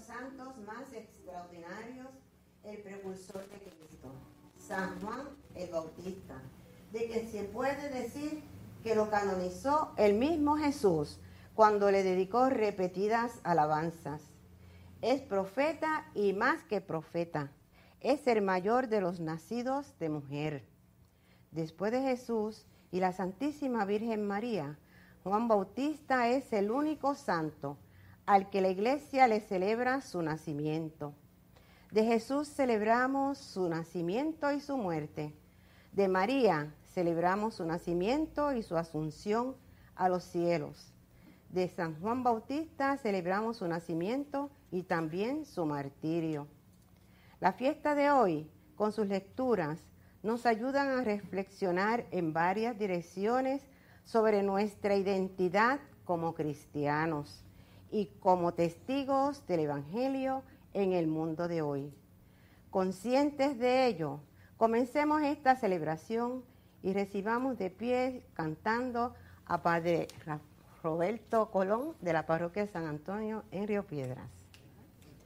santos más extraordinarios, el precursor de Cristo, San Juan el Bautista, de quien se puede decir que lo canonizó el mismo Jesús cuando le dedicó repetidas alabanzas. Es profeta y más que profeta, es el mayor de los nacidos de mujer. Después de Jesús y la Santísima Virgen María, Juan Bautista es el único santo al que la Iglesia le celebra su nacimiento. De Jesús celebramos su nacimiento y su muerte. De María celebramos su nacimiento y su asunción a los cielos. De San Juan Bautista celebramos su nacimiento y también su martirio. La fiesta de hoy, con sus lecturas, nos ayudan a reflexionar en varias direcciones sobre nuestra identidad como cristianos y como testigos del Evangelio en el mundo de hoy. Conscientes de ello, comencemos esta celebración y recibamos de pie cantando a Padre Roberto Colón de la Parroquia de San Antonio en Río Piedras.